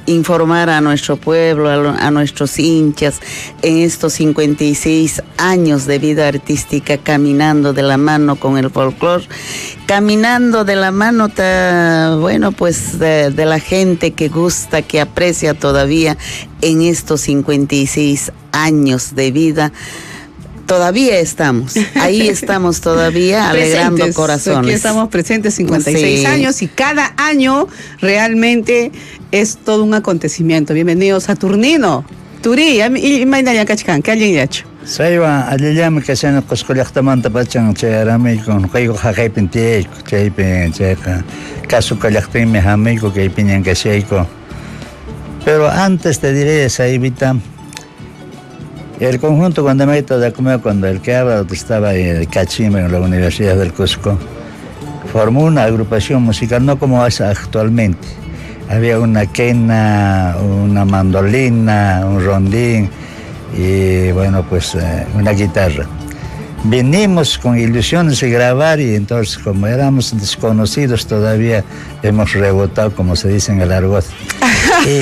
informar a nuestro pueblo, a nuestros hinchas, en estos 56 años de vida artística, caminando de la mano con el folclore, caminando de la mano, pues de la gente que gusta, que aprecia todavía en estos 56 años de vida. Todavía estamos, ahí estamos todavía alegrando corazones. Aquí estamos presentes 56 sí. años y cada año realmente es todo un acontecimiento. Bienvenido Saturnino. Turi, y Maynaya Kachkan, ¿qué alguien ha hecho? Saywa, alillam que se nos coscolectamanta pachan, chearame con caigo jajepintico, cheipe, checa, caso calactime jamico que piñan que seiko. Pero antes te diré, Saibita, el conjunto Condemaita de Acumeo, cuando el que habla estaba de Cachimba en la Universidad del Cusco, formó una agrupación musical, no como es actualmente. Había una quena, una mandolina, un rondín y bueno, pues una guitarra. Vinimos con ilusiones de grabar y entonces como éramos desconocidos todavía hemos rebotado, como se dice en el argot. Y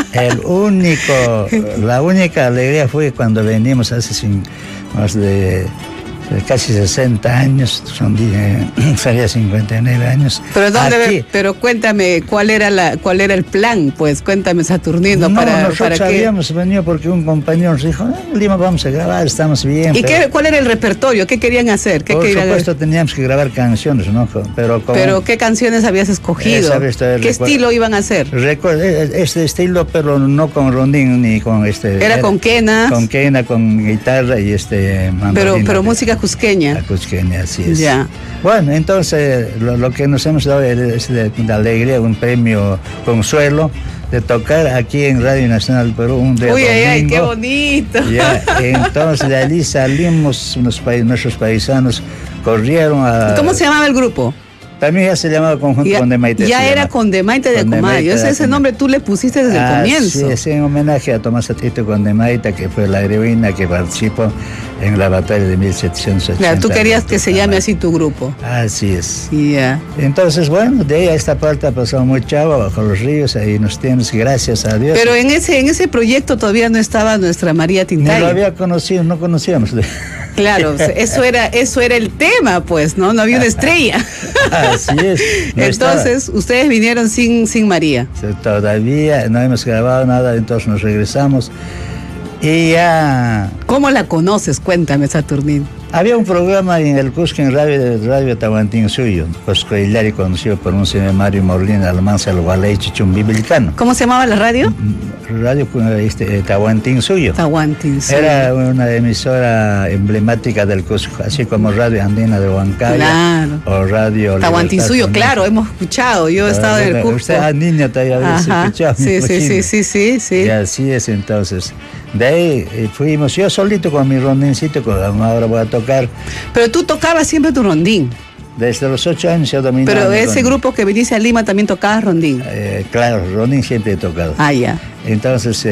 la única alegría fue cuando venimos hace más de casi 60 años, sería 59 años. Pero cuéntame, ¿cuál era el plan? Pues cuéntame, Saturnino, nosotros habíamos venido porque un compañero nos dijo, en Lima vamos a grabar, estamos bien. ¿Y cuál era el repertorio? ¿Qué querían hacer? Por supuesto teníamos que grabar canciones, ¿no? Pero ¿qué canciones habías escogido? ¿Qué estilo iban a hacer? Este estilo, pero no con rondín ni con Era con quena. Con quena, con guitarra y mandolina. Pero música cusqueña. La cusqueña, así es. Ya. Bueno, entonces lo que nos hemos dado es de alegría, un premio consuelo de tocar aquí en Radio Nacional del Perú un día domingo. Ay, qué bonito. Ya, entonces de allí salimos, nuestros paisanos corrieron a... ¿Cómo se llamaba el grupo? También ya se llamaba Conjunto Condemaita. Ya era Condemaita de Acumayo. Ese nombre tú le pusiste desde el comienzo. Sí, es en homenaje a Tomás Atito Condemaita, que fue la heroína que participó en la batalla de 1780. Claro, tú querías que se llame así tu grupo. Así es. Yeah. Entonces, bueno, de ahí a esta parte ha pasado muy chavo, bajo los ríos, ahí nos tienes, gracias a Dios. Pero en ese proyecto todavía no estaba nuestra María Tintaya. No lo había conocido, no conocíamos. Claro, eso era el tema, pues, ¿no? No había una estrella. Así es. Entonces, ustedes vinieron sin María. Todavía no hemos grabado nada, entonces nos regresamos. Y ya... ¿Cómo la conoces? Cuéntame, Saturnín. Había un programa en el Cusco, en Radio Tahuantinsuyo, Cusco Hilari, conocido por un señor Mario Morlina, Almanza, el Gualay, Chichum Biblicano. ¿Cómo se llamaba la radio? Radio Tahuantinsuyo. Tahuantinsuyo. Era una emisora emblemática del Cusco, así como Radio Andina de Huancaya. Claro. O Radio Tahuantinsuyo, claro, hemos escuchado. Yo he estado en el Cusco. Usted, niña, todavía había escuchado. Sí. Y así es, entonces. De ahí fuimos, yo solito con mi rondincito, ahora voy a tocar. Pero tú tocabas siempre tu rondín. Desde los 8 años yo dominaba. Pero ese grupo que viniste a Lima también tocabas rondín. Claro, rondín siempre he tocado. Ah, ya. Entonces,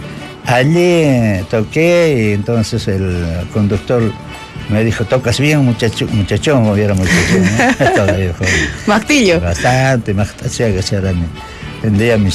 allí toqué y entonces el conductor me dijo, tocas bien, muchachón, como era muchachón, ¿no? Todavía joven. Martillo. Bastante, tendría mis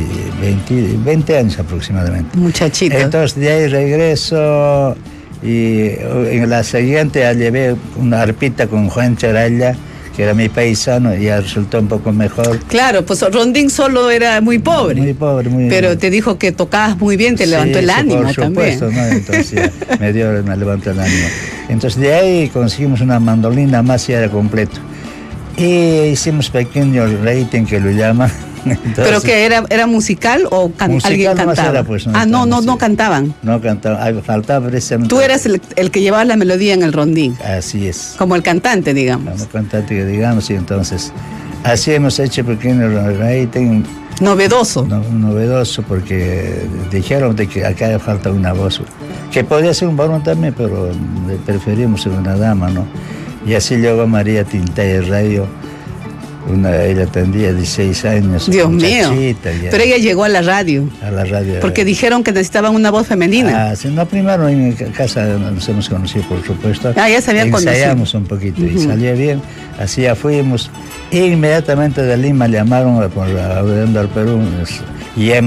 20 años aproximadamente. Muchachito. Entonces de ahí regreso y en la siguiente llevé una arpita con Juan Charalla, que era mi paisano, y ya resultó un poco mejor. Claro, pues rondín solo era muy pobre. Muy pobre, muy... Pero te dijo que tocabas muy bien, te levantó el ánimo también. Por supuesto, ¿no? Entonces me levantó el ánimo. Entonces de ahí conseguimos una mandolina más y era completo. Y hicimos pequeño rating que lo llaman. Entonces, ¿pero qué? ¿Era musical o alguien cantaba? Era, pues, no cantaban. No cantaban, faltaba precisamente. Tú eras el que llevaba la melodía en el rondín. Así es. Como el cantante, digamos. Como el cantante, digamos, y entonces así hemos hecho pequeño rating. Novedoso. Novedoso, porque dijeron de que acá falta una voz, que podía ser un varón también, pero preferimos ser una dama, ¿no? Y así llegó María Tintaya Radio. Ella tendría 16 años. Dios mío. Pero ella llegó a la radio. A la radio. Porque dijeron que necesitaban una voz femenina. Sí, no, primero en casa nos hemos conocido, por supuesto. Ya se habían conocido. Ensayamos un poquito y salía bien. Así ya fuimos. E inmediatamente de Lima llamaron por Audiendo al Perú. Y